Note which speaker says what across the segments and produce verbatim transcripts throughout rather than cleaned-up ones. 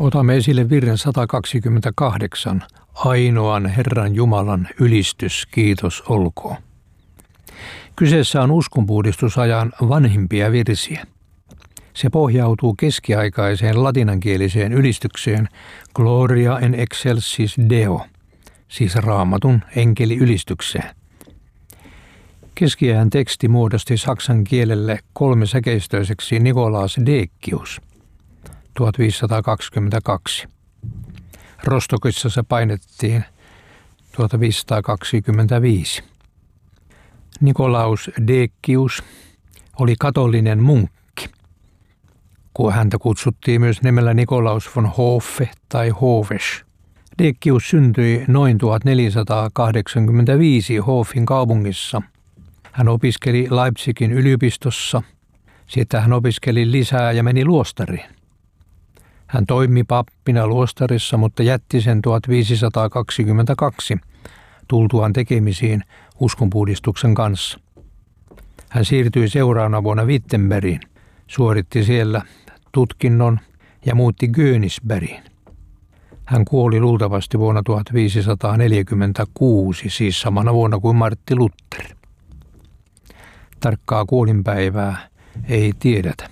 Speaker 1: Otamme esille virren sata kaksikymmentäkahdeksan, ainoan Herran Jumalan ylistys, kiitos olkoon. Kyseessä on uskonpuhdistusajan vanhimpia virsiä. Se pohjautuu keskiaikaiseen latinankieliseen ylistykseen Gloria in excelsis Deo, siis Raamatun enkeliylistykseen. Keskiajan teksti muodosti saksan kielelle kolmisäkeistöiseksi Nicolaas Decius tuhatviisisataakaksikymmentäkaksi. Rostokissa se painettiin tuhatviisisataakaksikymmentäviisi. Nicolaus Decius oli katolinen munkki, kun häntä kutsuttiin myös nimellä Nicolaus von Hoffe tai Hoves. Decius syntyi noin tuhatneljäsataakahdeksankymmentäviisi Hofin kaupungissa. Hän opiskeli Leipzigin yliopistossa, sitten hän opiskeli lisää ja meni luostariin. Hän toimi pappina luostarissa, mutta jätti sen tuhatviisisataakaksikymmentäkaksi tultuaan tekemisiin uskonpuhdistuksen kanssa. Hän siirtyi seuraavana vuonna Wittenbergiin, suoritti siellä tutkinnon ja muutti Königsbergiin. Hän kuoli luultavasti vuonna tuhatviisisataaneljäkymmentäkuusi, siis samana vuonna kuin Martti Luther. Tarkkaa kuolinpäivää ei tiedetä.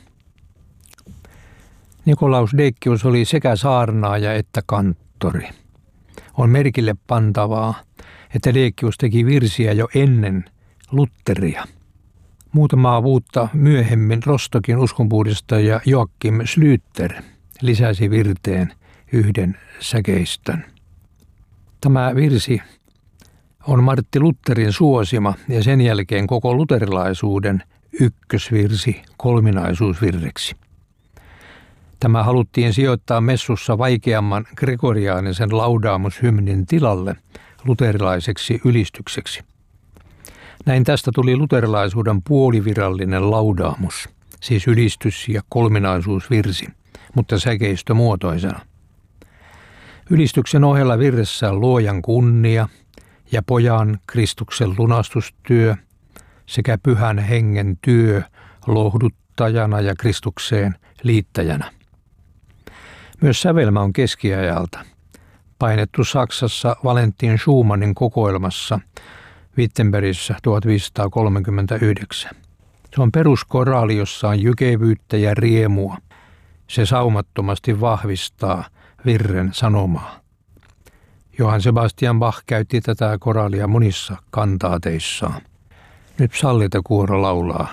Speaker 1: Nicolaus Decius oli sekä saarnaaja että kanttori. On merkille pantavaa, että Decius teki virsiä jo ennen Lutheria. Muutamaa vuotta myöhemmin Rostokin uskonpuhdistaja Joachim Schlüter lisäsi virteen yhden säkeistön. Tämä virsi on Martti Lutherin suosima ja sen jälkeen koko luterilaisuuden ykkösvirsi kolminaisuusvirreksi. Tämä haluttiin sijoittaa messussa vaikeamman gregoriaanisen laudaamushymnin tilalle luterilaiseksi ylistykseksi. Näin tästä tuli luterilaisuuden puolivirallinen laudaamus, siis ylistys- ja kolminaisuusvirsi, mutta säkeistömuotoisena. Ylistyksen ohella virressä on Luojan kunnia ja Pojan Kristuksen lunastustyö sekä Pyhän Hengen työ lohduttajana ja Kristukseen liittäjänä. Myös sävelmä on keskiajalta, painettu Saksassa Valentin Schumannin kokoelmassa Wittenbergissä tuhatviisisataakolmekymmentäyhdeksän. Se on peruskoraali, jossa on jykevyyttä ja riemua. Se saumattomasti vahvistaa virren sanomaa. Johann Sebastian Bach käytti tätä koraalia monissa kantaateissaan. Nyt psallitakuoro laulaa